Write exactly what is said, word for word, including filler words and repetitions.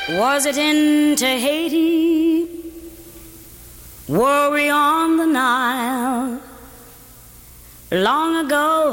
Was it in Tahiti? Were we on the Nile? Long ago